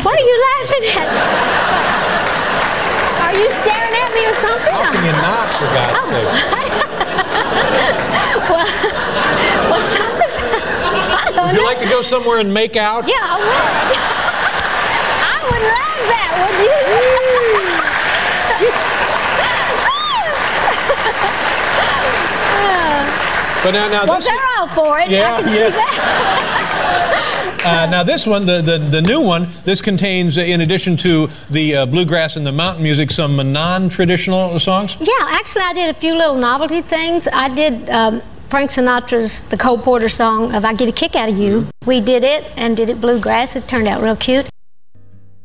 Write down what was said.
What are you laughing at? Are you staring at me or something? How can you not, for God's sake? Well, something. I don't Would you know. like to go somewhere and make out? Yeah, I would. I would love that, would you? But now Well, this. they're all for it. Yeah, I can yes. see that. Now this one, the new one, this contains, in addition to the bluegrass and the mountain music, some non-traditional songs? Yeah, actually, I did a few little novelty things. I did Frank Sinatra's The Cole Porter song of I Get a Kick Out of You. We did it and did it bluegrass. It turned out real cute.